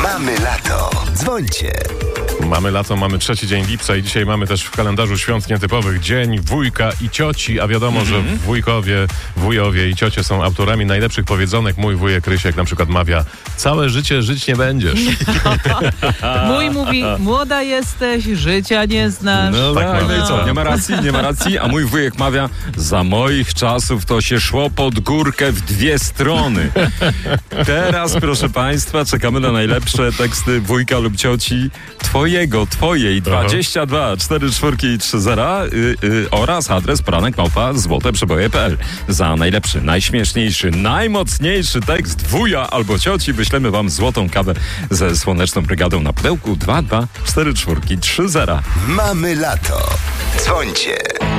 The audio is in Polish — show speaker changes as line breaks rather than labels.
Mamy lato. Dzwońcie.
Mamy lato, mamy 3 dzień lipca i dzisiaj mamy też w kalendarzu świąt nietypowych dzień wujka i cioci, a wiadomo, że wujowie i ciocie są autorami najlepszych powiedzonek. Mój wujek Rysiek na przykład mawia: całe życie żyć nie będziesz.
Mój mówi: młoda jesteś, życia nie znasz.
No
Tak
tak,
mamy.
no i co? Nie ma racji, a mój wujek mawia: za moich czasów to się szło pod górkę w 2 strony. Teraz, proszę państwa, czekamy na najlepsze teksty wujka lub cioci twojej 22 44 30 oraz adres poranek@złoteprzeboje.pl. Za najlepszy, najśmieszniejszy, najmocniejszy tekst wuja albo cioci wyślemy wam złotą kawę ze Słoneczną Brygadą na pudełku 22 44 30.
Mamy lato. Dzwońcie.